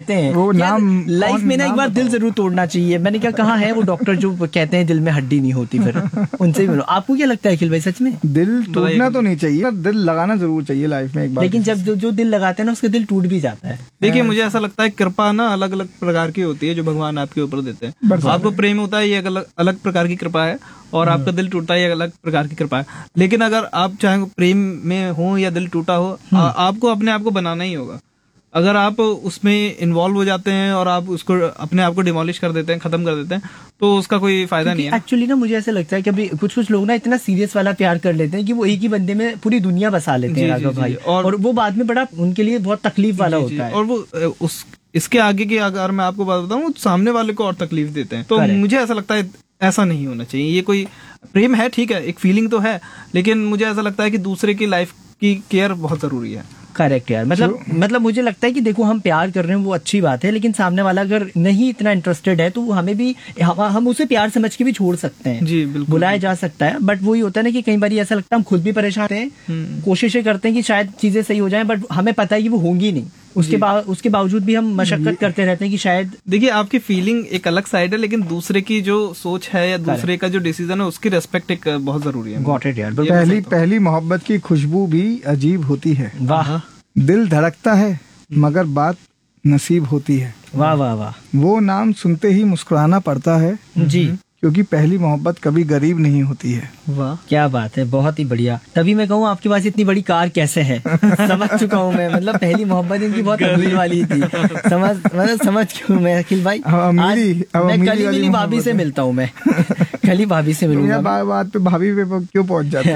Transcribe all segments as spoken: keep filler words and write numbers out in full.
कहते हैं वो नाम लाइफ में ना एक बार दिल जरूर तोड़ना चाहिए। मैंने कहा कहाँ है वो डॉक्टर जो कहते हैं दिल में हड्डी नहीं होती, फिर उनसे भी मिलो। आपको क्या लगता है अखिल भाई, सच में दिल टूटना तो नहीं चाहिए, दिल लगाना जरूर चाहिए लाइफ में एक बार। लेकिन जब जो, जो दिल लगाते हैं ना उसका दिल टूट भी जाता है। देखिए मुझे ऐसा लगता है कृपा ना अलग अलग प्रकार की होती है जो भगवान आपके ऊपर देते हैं। आपको प्रेम होता है ये अलग अलग प्रकार की कृपा है, और आपका दिल टूटता है ये अलग प्रकार की कृपा है। लेकिन अगर आप चाहे प्रेम में हो या दिल टूटा हो, आ, आपको अपने आप को बनाना ही होगा। अगर आप उसमें इन्वॉल्व हो जाते हैं और आप उसको अपने आप को डिमोलिश कर देते हैं, खत्म कर देते हैं, तो उसका कोई फायदा नहीं है। एक्चुअली ना मुझे ऐसा लगता है कि अभी कुछ कुछ लोग ना इतना सीरियस वाला प्यार कर लेते हैं कि वो एक ही बंदे में पूरी दुनिया बसा लेते हैं राघव भाई, और, और वो बाद में बड़ा उनके लिए बहुत तकलीफ वाला होता है। और वो उस इसके आगे की अगर मैं आपको बात बताऊं, सामने वाले को और तकलीफ देते हैं। तो मुझे ऐसा लगता है ऐसा नहीं होना चाहिए। ये कोई प्रेम है, ठीक है, एक फीलिंग तो है, लेकिन मुझे ऐसा लगता है कि दूसरे की लाइफ की केयर बहुत जरूरी है। करेक्ट यार, मतलब मतलब मुझे लगता है कि देखो हम प्यार कर रहे हैं वो अच्छी बात है, लेकिन सामने वाला अगर नहीं इतना इंटरेस्टेड है तो हमें भी हम, हम उसे प्यार समझ के भी छोड़ सकते हैं। जी बिल्कुल, बुलाया जा सकता है। बट वही होता है ना कि कई बार ऐसा लगता है हम खुद भी परेशान हैं, कोशिशें करते हैं कि शायद चीजें सही हो जाएं, बट हमें पता है कि वो होंगी नहीं। उसके बा, उसके बावजूद भी हम मशक्कत करते रहते हैं कि शायद। देखिए आपकी फीलिंग एक अलग साइड है, लेकिन दूसरे की जो सोच है या दूसरे का जो डिसीजन है उसकी रेस्पेक्ट एक बहुत जरूरी है। गॉट इट यार। पहली पहली मोहब्बत की खुशबू भी अजीब होती है। वाह। दिल धड़कता है मगर बात नसीब होती है। वाह वाह वाह। वो नाम सुनते ही मुस्कुराना पड़ता है जी, क्योंकि पहली मोहब्बत कभी गरीब नहीं होती है। वाह क्या बात है, बहुत ही बढ़िया। तभी मैं कहूँ आपके पास इतनी बड़ी कार कैसे है, समझ चुका हूँ मैं। मतलब पहली मोहब्बत इनकी बहुत अमीर वाली थी, समझ मतलब समझ क्यों मैं अखिल भाई। अमीरी, आज मैं कली मिली भाभी से मिलता हूँ, मैं कली भाभी से मिलूंगा। बात बात पे भाभी पे क्यों पहुंच जाते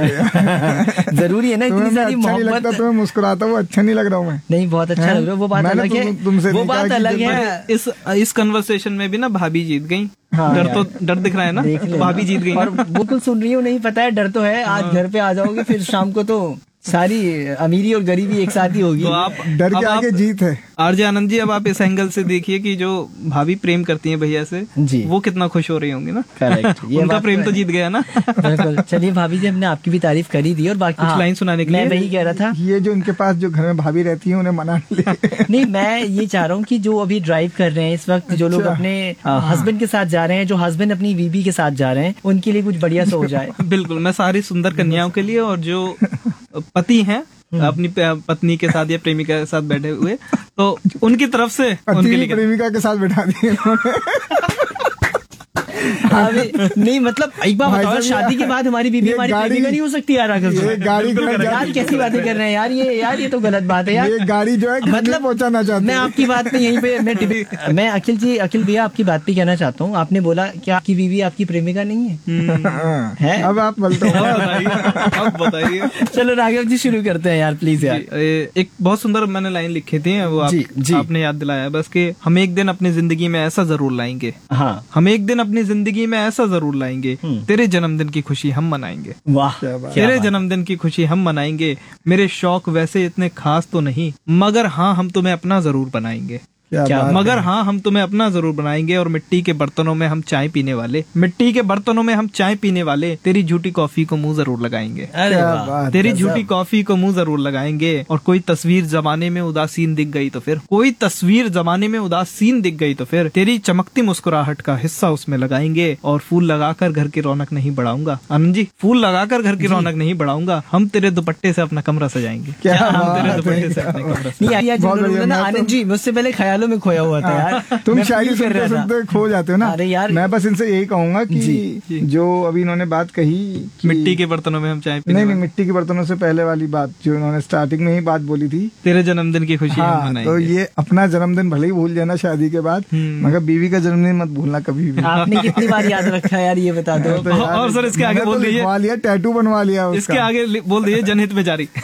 हैं? जरूरी है ना इतनी सारी मोहब्बत। तुम्हें मुस्कुराता हुआ अच्छा नहीं लग रहा हूँ मैं? नहीं, बहुत अच्छा लग रहा है, वो बात अलग है, वो बात अलग है। इस इस कन्वर्सेशन में भी ना भाभी जीत गई। हाँ, डर तो डर दिख रहा है ना, तो भाभी जीत गई। और बिल्कुल सुन रही हूँ, नहीं पता है, डर तो है। आज घर पे आ जाओगे फिर शाम को तो सारी अमीरी और गरीबी एक साथ ही होगी। तो आप डर के आगे जीत है। आरजे आनंद जी, अब आप इस एंगल से देखिए कि जो भाभी प्रेम करती हैं भैया से जी, वो कितना खुश हो रही होंगी ना। करेक्ट, ये उनका प्रेम तो जीत गया ना। बिल्कुल। चलिए भाभी जी, हमने आपकी भी तारीफ करी दी और बाकी कुछ लाइन सुनाने के लिए मैं वही कह रहा था। ये जो इनके पास जो घर में भाभी रहती है उन्हें मना नहीं, मैं ये चाह रहा हूँ कि जो अभी ड्राइव कर रहे हैं इस वक्त, जो लोग अपने हस्बैंड के साथ जा रहे हैं, जो हस्बैंड अपनी बीबी के साथ जा रहे हैं, उनके लिए कुछ बढ़िया सा हो जाए। बिल्कुल, मैं सारी सुंदर कन्याओं के लिए, और जो पति हैं अपनी पत्नी के साथ या प्रेमिका के साथ बैठे हुए, तो उनकी तरफ से उनके लिए प्रेमिका के साथ बैठा दिए नहीं, मतलब एक बार बताओ, शादी के बाद हमारी बीबी हमारी प्रेमिका नहीं हो सकती यार। ये गाड़ी यार कैसी बातें कर रहे हैं यार, ये यार ये तो गलत बात है यार। ये गाड़ी जो है मतलब पहुंचाना चाहती मैं आपकी बात पे यहीं पे मैं मैं अखिल जी अखिल भैया आपकी बात पे कहना चाहता हूँ। आपने बोला कि आपकी बीवी आपकी प्रेमिका नहीं है, है? अब आप बोलते हो, अब बताइए। चलो राघव जी शुरू करते हैं यार, प्लीज यार। एक बहुत सुंदर मैंने लाइन लिखी थी, वो आपने याद दिलाया बस, कि हम एक दिन अपनी जिंदगी में ऐसा जरूर लाएंगे। हाँ, हम एक दिन अपनी जिंदगी में ऐसा जरूर लाएंगे, तेरे जन्मदिन की खुशी हम मनाएंगे। वाह, तेरे जन्मदिन की खुशी हम मनाएंगे, मेरे शौक वैसे इतने खास तो नहीं, मगर हाँ हम तुम्हें अपना जरूर बनाएंगे। क्या मगर हाँ हम तुम्हें अपना जरूर बनाएंगे, और मिट्टी के बर्तनों में हम चाय पीने वाले, मिट्टी के बर्तनों में हम चाय पीने वाले, तेरी झूठी कॉफी को मुंह जरूर लगाएंगे। तेरी झूठी कॉफी को मुंह जरूर लगाएंगे। और कोई तस्वीर जमाने में उदासीन दिख गई तो फिर, कोई तस्वीर जमाने में उदासीन दिख गई तो फिर, तेरी चमकती मुस्कुराहट का हिस्सा उसमें लगाएंगे। और फूल लगाकर घर की रौनक नहीं बढ़ाऊंगा, आनंद जी, फूल लगाकर घर की रौनक नहीं बढ़ाऊंगा, हम तेरे दुपट्टे से अपना कमरा सजाएंगे। क्या हम तेरे दुपट्टे से अपने कमरा। आनंद जी मुझसे पहले ख्याल में खोया हुआ था यार। तुम शायरी सुनते सुनते खो जाते हो ना। अरे यार, मैं बस इनसे यही कहूंगा कि जी, जी। जो अभी इन्होंने बात कही कि मिट्टी के बर्तनों में हम चाय पीने, नहीं नहीं मिट्टी के बर्तनों से पहले वाली बात जो इन्होंने स्टार्टिंग में ही बात बोली थी, तेरे जन्मदिन की खुशी हाँ, हम मनाएंगे। तो ये अपना जन्मदिन भले ही भूल जाना शादी के बाद, मगर बीवी का जन्मदिन मत भूलना कभी भी। आपने कितनी बार याद रखा है यार, ये बता दो। और सर इसके आगे बोल दीजिए, टैटू बनवा लिया, इसके आगे बोल दीजिए जनहित में जारी।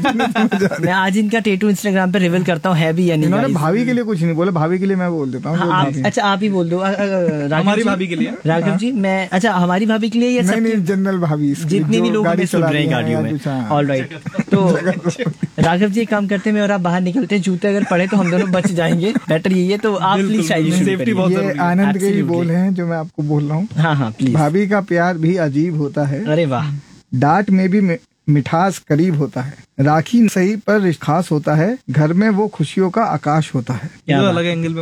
मैं आज इनका टैटू इंस्टाग्राम पे रिवील करता हूँ, है भी या नहीं। इन्होंने भाभी के लिए कुछ नहीं बोला, भाभी के लिए मैं बोल देता हूँ। हाँ, अच्छा आप ही बोल दो हमारी भाभी के लिए। राघव जी, मैं अच्छा हमारी भाभी के लिए या नहीं नहीं जनरल भाभी, जितनी भी लोग हमें सुन रहे हैं गाड़ियों में। ऑल राइट, तो राघव जी काम करते हैं और आप बाहर निकलते हैं, जूते अगर पड़े तो हम दोनों बच जाएंगे, बेटर यही है। तो आप प्लीज शायरी सेफ्टी बहुत ये आनंद के भी बोल हैं जो मैं आपको बोल रहा हूँ। हाँ हाँ प्लीज। भाभी का प्यार भी अजीब होता है, अरे वाह, डांट में भी मिठास करीब होता है, राखी सही पर खास होता है, घर में वो खुशियों का आकाश होता है। अलग एंगल में